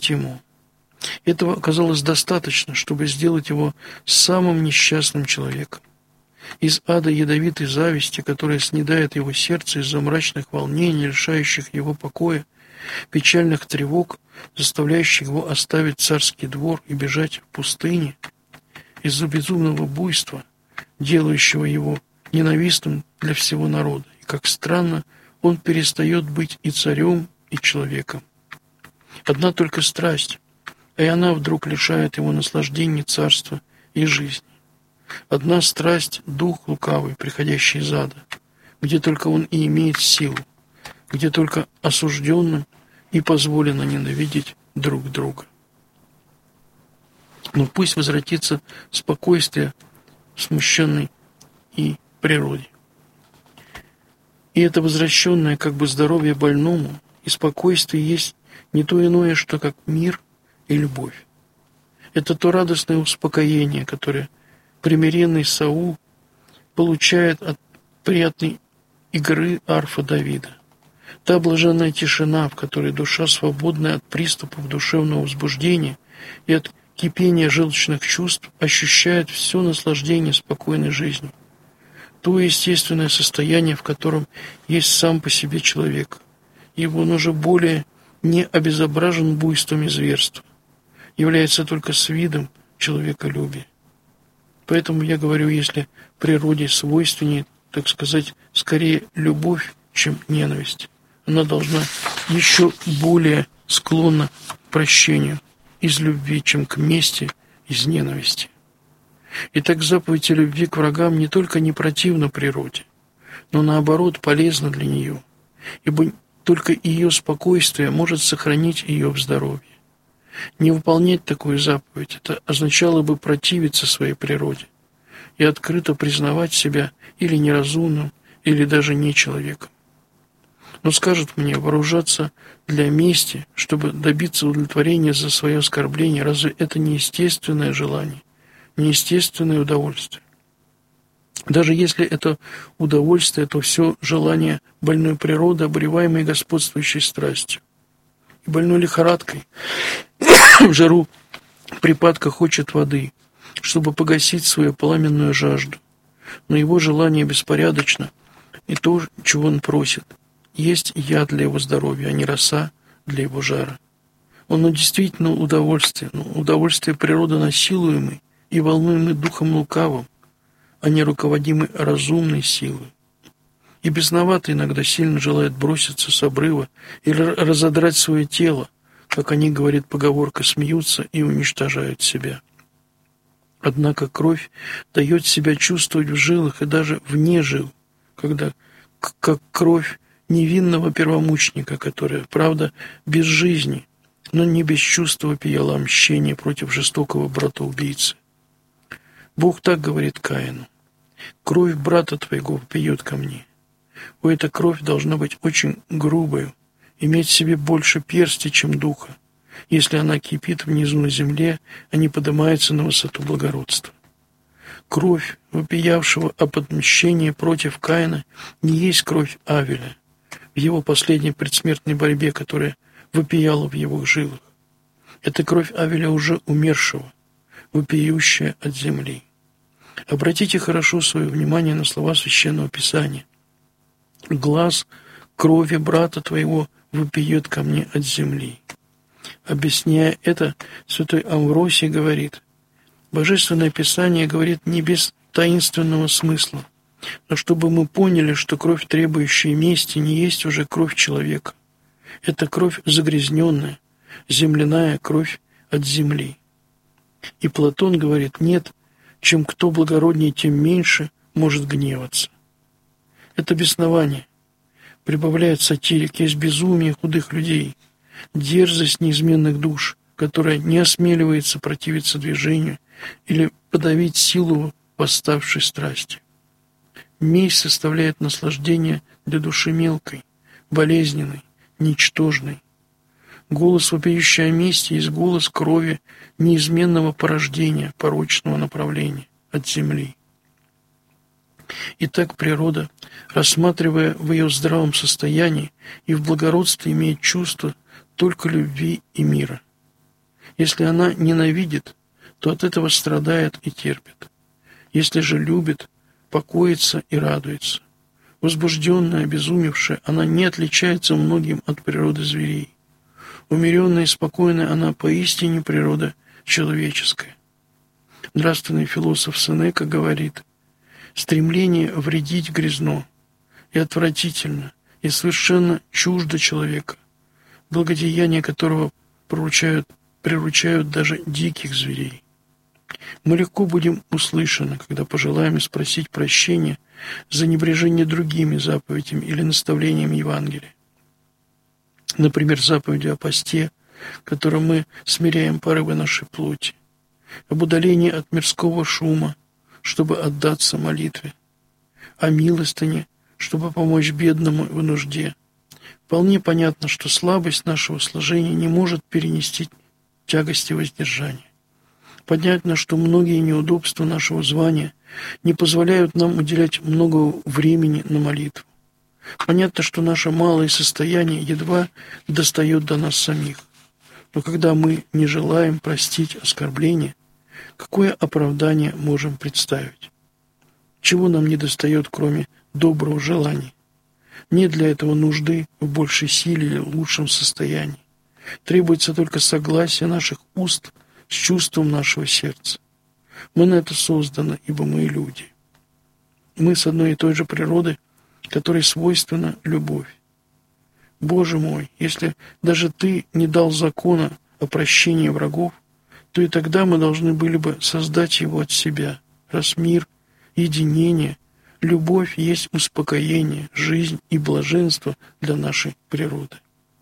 ему. Этого оказалось достаточно, чтобы сделать его самым несчастным человеком. Из ада ядовитой зависти, которая снедает его сердце из-за мрачных волнений, лишающих его покоя, печальных тревог, заставляющих его оставить царский двор и бежать в пустыне, из-за безумного буйства, делающего его ненавистным для всего народа. И, как странно, он перестает быть и царем, и человеком. Одна только страсть, и она вдруг лишает его наслаждений царства и жизни. Одна страсть — дух лукавый, приходящий из ада, где только он и имеет силу, где только осужденным и позволено ненавидеть друг друга. Но пусть возвратится спокойствие в смущенной и природе. И это возвращенное как бы здоровье больному и спокойствие есть не то иное, что как мир и любовь. Это то радостное успокоение, которое примиренный Саул получает от приятной игры арфа Давида. Та блаженная тишина, в которой душа, свободная от приступов душевного возбуждения и от кипения желчных чувств, ощущает все наслаждение спокойной жизнью. То естественное состояние, в котором есть сам по себе человек, ибо он уже более не обезображен буйством и зверством, является только с видом человеколюбия. Поэтому я говорю, если природе свойственнее, так сказать, скорее любовь, чем ненависть, она должна еще более склонна к прощению из любви, чем к мести из ненависти. Итак, заповедь о любви к врагам не только не противна природе, но наоборот полезна для нее, ибо только ее спокойствие может сохранить ее в здоровье. Не выполнять такую заповедь — это означало бы противиться своей природе и открыто признавать себя или неразумным, или даже не человеком. Но скажут мне, вооружаться для мести, чтобы добиться удовлетворения за свое оскорбление, разве это не естественное желание, неестественное удовольствие? Даже если это удовольствие, то все желание больной природы, обуреваемой господствующей страстью. И больной лихорадкой в жару припадка хочет воды, чтобы погасить свою пламенную жажду. Но его желание беспорядочно, и то, чего он просит, есть яд для его здоровья, а не роса для его жара. Он действительно удовольствие, но удовольствие природы насилуемой и волнуемой духом лукавым, а не руководимой разумной силой. И бесновато иногда сильно желает броситься с обрыва или разодрать свое тело, как они, говорит поговорка, смеются и уничтожают себя. Однако кровь дает себя чувствовать в жилах и даже вне жил, когда как кровь невинного первомученика, которая, правда, без жизни, но не без чувства вопияла мщение против жестокого брата-убийцы. Бог так говорит Каину: «Кровь брата твоего вопиет ко мне». Эта кровь должна быть очень грубой, иметь в себе больше персти, чем духа, если она кипит внизу на земле, а не поднимается на высоту благородства. Кровь, вопиявшего об отмщении против Каина, не есть кровь Авеля в его последней предсмертной борьбе, которая вопияла в его жилах. Это кровь Авеля уже умершего, вопиющая от земли. Обратите хорошо свое внимание на слова Священного Писания. «Глаз крови брата твоего вопиет ко мне от земли». Объясняя это, святой Амвросий говорит: Божественное Писание говорит не без таинственного смысла, но чтобы мы поняли, что кровь, требующая мести, не есть уже кровь человека. Это кровь загрязненная, земляная кровь от земли. И Платон говорит: нет, чем кто благороднее, тем меньше может гневаться. Это беснование, прибавляет сатирик, есть безумие худых людей, дерзость неизменных душ, которая не осмеливается противиться движению или подавить силу восставшей страсти. Месть составляет наслаждение для души мелкой, болезненной, ничтожной. Голос, вопиющий о мести, есть голос крови неизменного порождения, порочного направления от земли. Итак, природа, рассматривая в ее здравом состоянии и в благородстве, имеет чувство только любви и мира. Если она ненавидит, то от этого страдает и терпит. Если же любит, покоится и радуется. Возбужденная, обезумевшая, она не отличается многим от природы зверей. Умеренная и спокойная она поистине природа человеческая. Нравственный философ Сенека говорит: стремление вредить грязно и отвратительно, и совершенно чуждо человека, благодеяния которого приручают даже диких зверей. Мы легко будем услышаны, когда пожелаем спросить прощения за небрежение другими заповедями или наставлениями Евангелия. Например, заповедью о посте, которым мы смиряем порывы нашей плоти, об удалении от мирского шума, чтобы отдаться молитве, о милостыне, чтобы помочь бедному в нужде. Вполне понятно, что слабость нашего сложения не может перенести тягости воздержания. Понятно, что многие неудобства нашего звания не позволяют нам уделять много времени на молитву. Понятно, что наше малое состояние едва достает до нас самих. Но когда мы не желаем простить оскорбление, какое оправдание можем представить? Чего нам недостает, кроме доброго желания? Нет для этого нужды в большей силе или лучшем состоянии. Требуется только согласие наших уст с чувством нашего сердца. Мы на это созданы, ибо мы люди. Мы с одной и той же природы, которой свойственна любовь. Боже мой, если даже Ты не дал закона о прощении врагов, то и тогда мы должны были бы создать его от себя, раз мир, единение, любовь есть успокоение, жизнь и блаженство для нашей природы.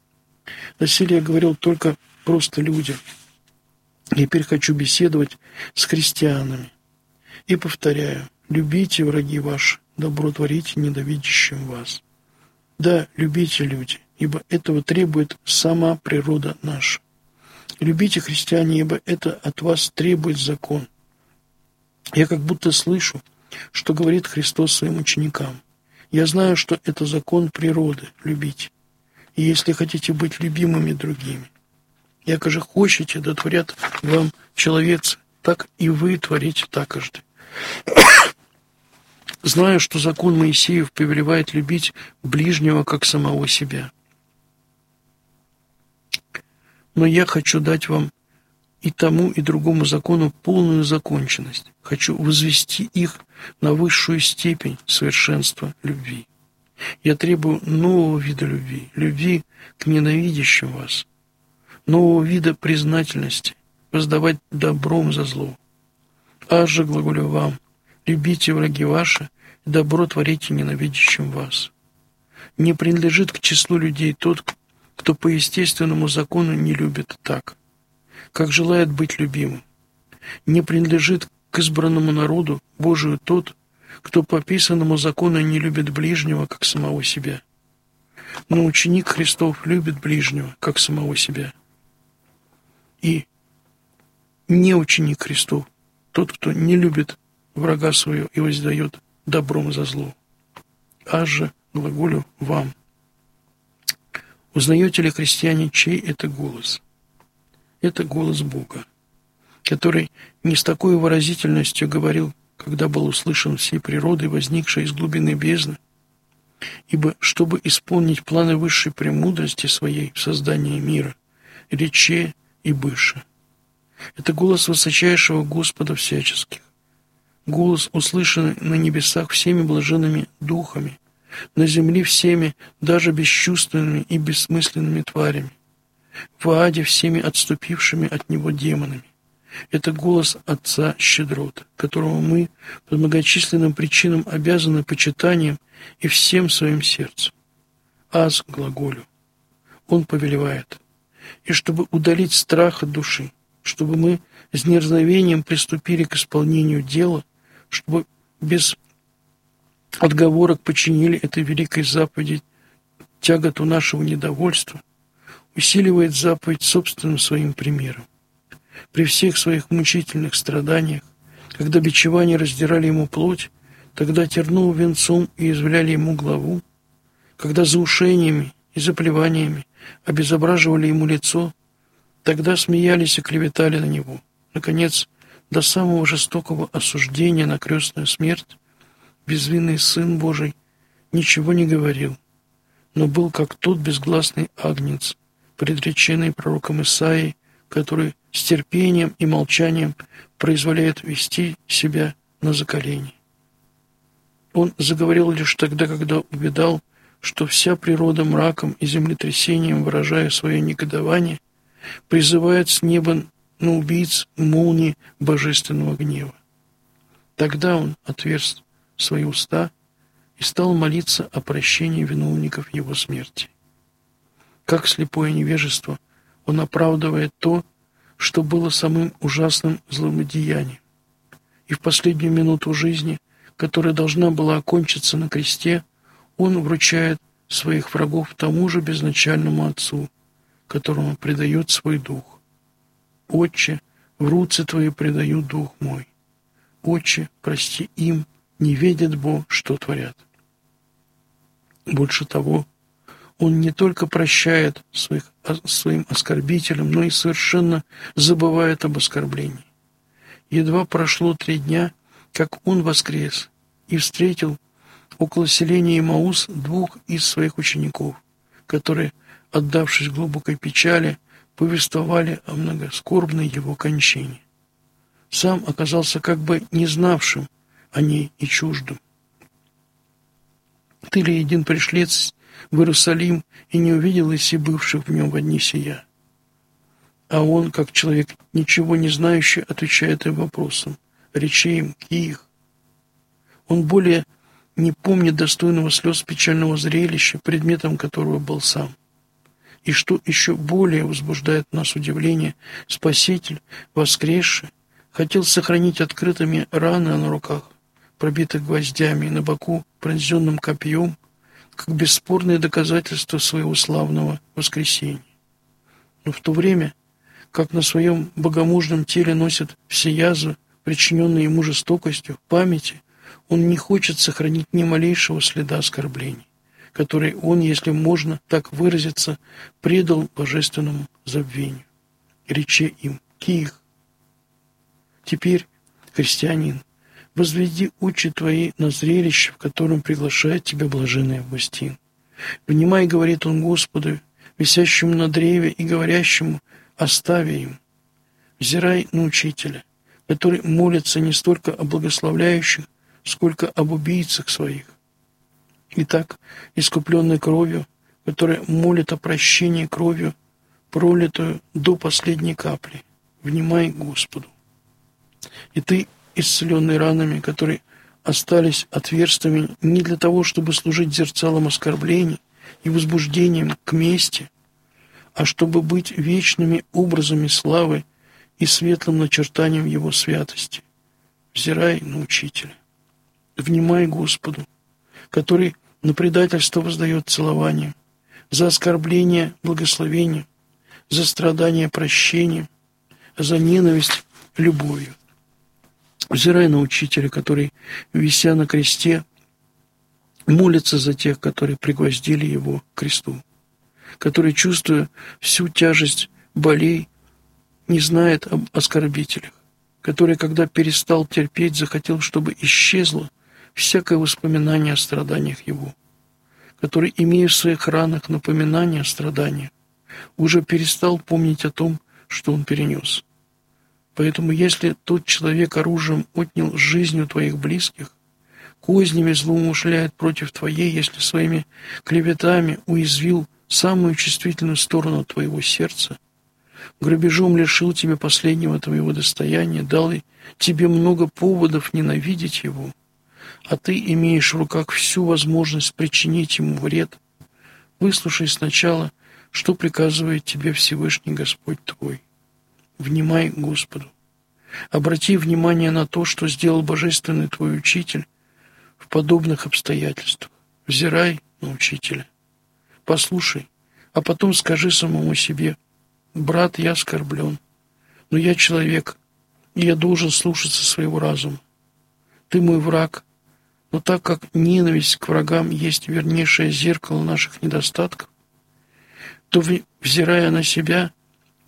Доселе я говорил только просто людям. Теперь хочу беседовать с христианами. И повторяю: любите враги ваши, добро творите ненавидящим вас. Да, любите, люди, ибо этого требует сама природа наша. Любите, христиане, ибо это от вас требует закон. Я как будто слышу, что говорит Христос своим ученикам. Я знаю, что это закон природы — любить. И если хотите быть любимыми другими, яко же хочете, да творят вам человецы, так и вы творите такожды. Знаю, что закон Моисеев повелевает любить ближнего, как самого себя. Но я хочу дать вам и тому, и другому закону полную законченность. Хочу возвести их на высшую степень совершенства любви. Я требую нового вида любви, любви к ненавидящим вас, нового вида признательности, воздавать добром за зло. Аз же глаголю вам: любите враги ваши, и добро творите ненавидящим вас. Не принадлежит к числу людей тот, кто по естественному закону не любит так, как желает быть любимым. Не принадлежит к избранному народу Божию тот, кто по писанному закону не любит ближнего, как самого себя. Но ученик Христов любит ближнего, как самого себя. И не ученик Христов тот, кто не любит врага своего и воздает добром за зло. Аз же глаголю вам. Узнаете ли, христиане, чей это голос? Это голос Бога, который не с такой выразительностью говорил, когда был услышан всей природой, возникшей из глубины бездны, ибо, чтобы исполнить планы высшей премудрости своей в создании мира, рече и быше. Это голос высочайшего Господа всяческих, голос, услышанный на небесах всеми блаженными духами, на земле всеми, даже бесчувственными и бессмысленными тварями, в аде всеми отступившими от него демонами. Это голос Отца щедрот, которого мы по многочисленным причинам обязаны почитанием и всем своим сердцем. Аз глаголю. Он повелевает. И чтобы удалить страх от души, чтобы мы с дерзновением приступили к исполнению дела, чтобы без отговорок подчинили этой великой заповеди тяготу нашего недовольства, усиливает заповедь собственным своим примером. При всех своих мучительных страданиях, когда бичевания раздирали ему плоть, тогда терновым венцом и извляли ему главу, когда заушениями и заплеваниями обезображивали ему лицо, Тогда смеялись и клеветали на него. Наконец, до самого жестокого осуждения на крестную смерть безвинный Сын Божий ничего не говорил, но был как тот безгласный агнец, предреченный пророком Исаией, который с терпением и молчанием произволяет вести себя на заколение. Он заговорил лишь тогда, когда увидал, что вся природа мраком и землетрясением, выражая свое негодование, призывает с неба на убийц молнии божественного гнева. Тогда он отверз свои уста и стал молиться о прощении виновников его смерти. Как слепое невежество, он оправдывает то, что было самым ужасным злодеянием. И в последнюю минуту жизни, которая должна была окончиться на кресте, он вручает своих врагов тому же безначальному Отцу, которому предает свой дух. «Отче, в руцы Твои предаю дух мой. Отче, прости им, не ведят Бог, что творят». Больше того, он не только прощает своим оскорбителям, но и совершенно забывает об оскорблении. Едва прошло 3 дня, как он воскрес и встретил около селения Имаус 2 из своих учеников, которые, отдавшись глубокой печали, повествовали о многоскорбной его кончине. Сам оказался как бы не знавшим о ней и чуждым. «Ты ли един пришлец в Иерусалим и не увидел иси бывших в нем во дни сия?» А он, как человек, ничего не знающий, отвечает им вопросом: «Речи им, киих». Он более не помнит достойного слез печального зрелища, предметом которого был сам. И что еще более возбуждает в нас удивление, Спаситель, воскресший, хотел сохранить открытыми раны на руках, пробитых гвоздями, и на боку, пронзенным копьем, как бесспорное доказательство своего славного воскресения. Но в то время, как на своем богомужном теле носит все язвы, причиненные ему жестокостью, в памяти, он не хочет сохранить ни малейшего следа оскорблений, который он, если можно так выразиться, предал божественному забвению. Речи им: «Киих». Теперь, христианин, возведи очи твои на зрелище, в котором приглашает тебя блаженный Августин. «Внимай, — говорит он Господу, висящему на древе и говорящему: остави им. Взирай на учителя, который молится не столько о благословляющих, сколько об убийцах своих. Итак, искупленной кровью, которая молит о прощении кровью, пролитую до последней капли, внимай Господу. И ты, исцеленный ранами, которые остались отверстиями не для того, чтобы служить зерцалом оскорблений и возбуждением к мести, а чтобы быть вечными образами славы и светлым начертанием Его святости. Взирай на Учителя. Внимай Господу, который на предательство воздает целованием, за оскорбление благословением, за страдание прощением, за ненависть любовью. Взирай на Учителя, который, вися на кресте, молится за тех, которые пригвоздили его к кресту, который, чувствуя всю тяжесть болей, не знает об оскорбителях, который, когда перестал терпеть, захотел, чтобы исчезло всякое воспоминание о страданиях его, который, имея в своих ранах напоминание о страданиях, уже перестал помнить о том, что он перенес. Поэтому, если тот человек оружием отнял жизнь у твоих близких, кознями злоумышляет против твоей, если своими клеветами уязвил самую чувствительную сторону твоего сердца, грабежом лишил тебя последнего твоего достояния, дал тебе много поводов ненавидеть его, а ты имеешь в руках всю возможность причинить ему вред, выслушай сначала, что приказывает тебе Всевышний Господь твой. Внимай Господу. Обрати внимание на то, что сделал Божественный твой Учитель в подобных обстоятельствах. Взирай на Учителя. Послушай, а потом скажи самому себе: брат, я оскорблен, но я человек, и я должен слушаться своего разума. Ты мой враг, но так как ненависть к врагам есть вернейшее зеркало наших недостатков, то, взирая на себя,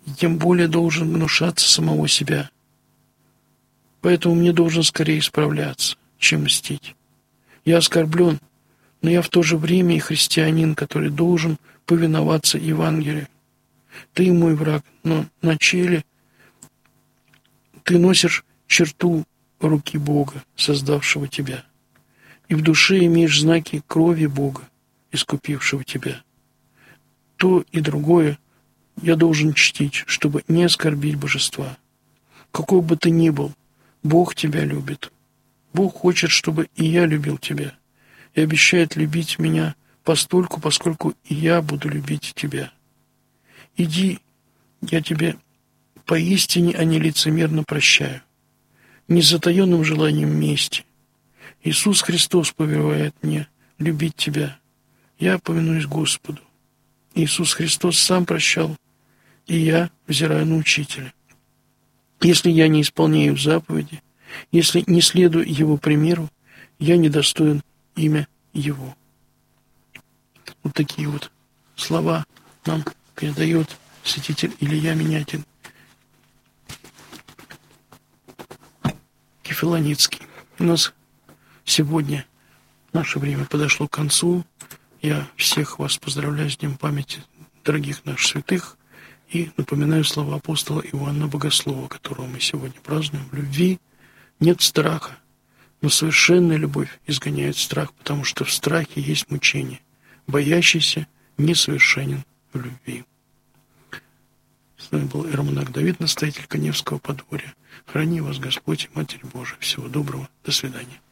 и тем более должен гнушаться самого себя. Поэтому мне должен скорее исправляться, чем мстить. Я оскорблен, но я в то же время и христианин, который должен повиноваться Евангелию. Ты мой враг, но на челе ты носишь черту руки Бога, создавшего тебя, и в душе имеешь знаки крови Бога, искупившего тебя. То и другое я должен чтить, чтобы не оскорбить божества. Какой бы ты ни был, Бог тебя любит. Бог хочет, чтобы и я любил тебя, и обещает любить меня постольку, поскольку и я буду любить тебя. Иди, я тебе поистине, а не лицемерно прощаю, не с затаенным желанием мести. Иисус Христос повелевает мне любить тебя. Я повинуюсь Господу. Иисус Христос сам прощал, и я взираю на Учителя. Если я не исполняю заповеди, если не следую Его примеру, я недостоин имя Его. Вот такие вот слова нам передает святитель Илья Минятин Кефалоницкий. У нас сегодня наше время подошло к концу. Я всех вас поздравляю с Днем памяти дорогих наших святых и напоминаю слова апостола Иоанна Богослова, которого мы сегодня празднуем. В любви нет страха, но совершенная любовь изгоняет страх, потому что в страхе есть мучение. Боящийся несовершенен в любви. С нами был иеромонах Давид, настоятель Каневского подворья. Храни вас Господь и Матерь Божия. Всего доброго. До свидания.